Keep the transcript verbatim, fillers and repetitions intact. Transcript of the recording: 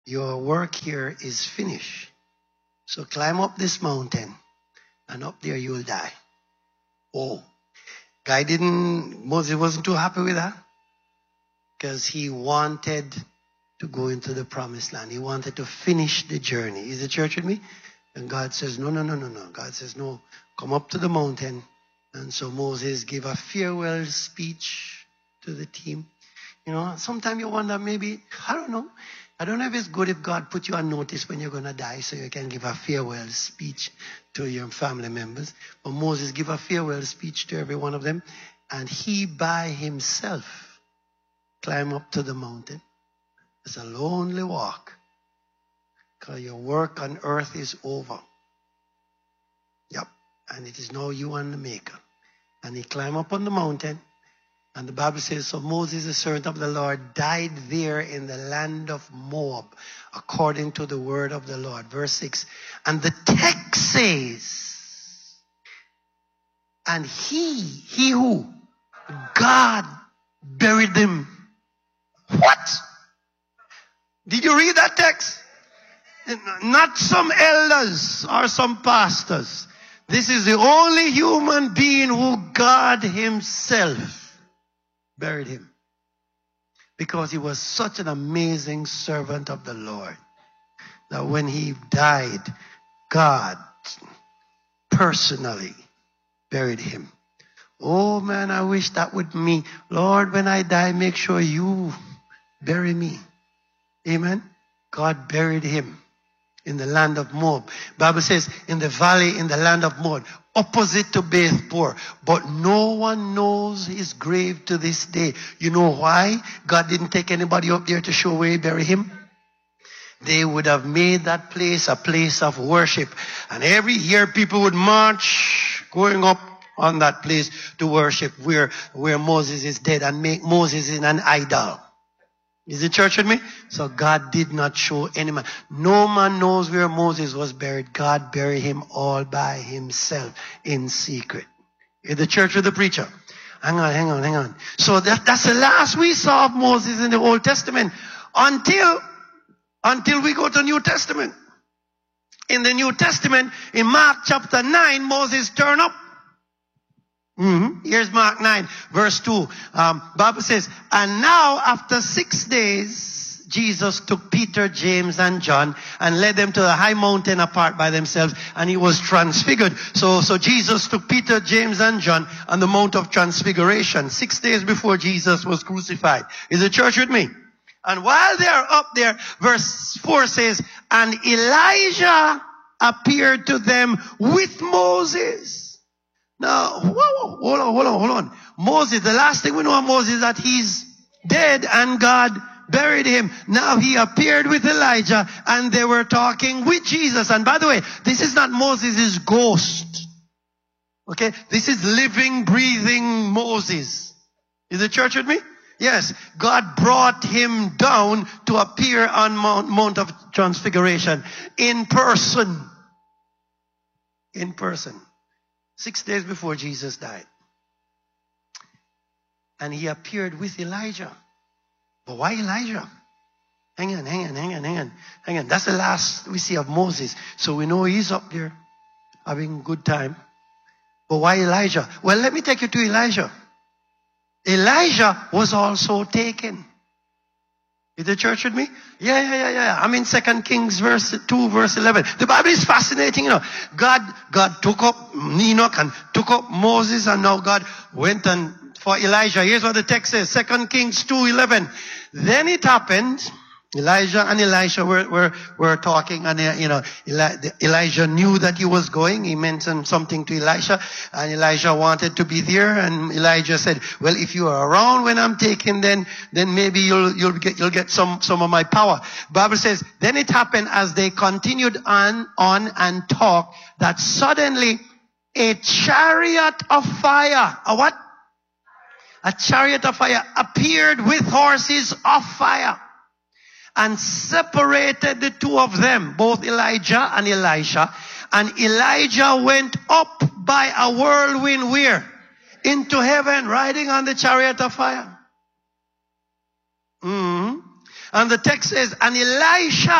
your work here is finished. So climb up this mountain, and up there you will die. Oh, guy didn't, Moses wasn't too happy with that, because he wanted to go into the promised land. He wanted to finish the journey. Is the church with me? And God says, no, no, no, no, no. God says, no, come up to the mountain. And so Moses gave a farewell speech to the team. You know, sometimes you wonder, maybe, I don't know. I don't know if it's good if God put you on notice when you're going to die so you can give a farewell speech to your family members. But Moses gave a farewell speech to every one of them. And he by himself climbed up to the mountain. It's a lonely walk, because your work on earth is over. Yep. And it is now you and the Maker. And he climbed up on the mountain. And the Bible says, so Moses, the servant of the Lord, died there in the land of Moab, according to the word of the Lord. Verse six. And the text says, and he, he who? God buried him. What? Did you read that text? Not some elders or some pastors. This is the only human being who God himself buried him. Because he was such an amazing servant of the Lord that when he died, God personally buried him. Oh man, I wish that would me. Lord, when I die, make sure you bury me. Amen. God buried him in the land of Moab. Bible says in the valley in the land of Moab, opposite to Beth-peor. But no one knows his grave to this day. You know why God didn't take anybody up there to show where he buried him? They would have made that place a place of worship. And every year people would march going up on that place to worship where, where Moses is dead and make Moses in an idol. Is the church with me? So God did not show any man. No man knows where Moses was buried. God buried him all by himself in secret. Is the church with the preacher? Hang on, hang on, hang on. So that, that's the last we saw of Moses in the Old Testament. Until, until we go to New Testament. In the New Testament, in Mark chapter nine, Moses turned up. Mm-hmm. Here's Mark nine, verse two. Um, Bible says, and now after six days, Jesus took Peter, James, and John and led them to a high mountain apart by themselves, and he was transfigured. So, so Jesus took Peter, James, and John on the Mount of Transfiguration, six days before Jesus was crucified. Is the church with me? And while they are up there, verse four says, and Elijah appeared to them with Moses. Now, whoa, whoa, hold on, hold on, hold on. Moses, the last thing we know of Moses is that he's dead and God buried him. Now he appeared with Elijah and they were talking with Jesus. And by the way, this is not Moses' ghost. Okay? This is living, breathing Moses. Is the church with me? Yes. God brought him down to appear on Mount, Mount of Transfiguration in person. In person. Six days before Jesus died. And he appeared with Elijah. But why Elijah? Hang on, hang on, hang on, hang on, hang on. That's the last we see of Moses. So we know he's up there having a good time. But why Elijah? Well, let me take you to Elijah. Elijah was also taken. Is the church with me? Yeah, yeah, yeah, yeah. I'm in Second Kings verse two, verse eleven. The Bible is fascinating, you know. God, God took up Enoch and took up Moses, and now God went and for Elijah. Here's what the text says. Second Kings two eleven. Then it happened. Elijah and Elisha were, were, were talking, and uh, you know, Eli, Elijah knew that he was going. He mentioned something to Elisha, and Elijah wanted to be there, and Elijah said, well, if you are around when I'm taken, then, then maybe you'll, you'll get, you'll get some, some of my power. Bible says, then it happened as they continued on, on and talked, that suddenly a chariot of fire, a what? A chariot of fire appeared with horses of fire. And separated the two of them, both Elijah and Elisha. And Elijah went up by a whirlwind where? Into heaven, riding on the chariot of fire. Mm-hmm. And the text says, and Elisha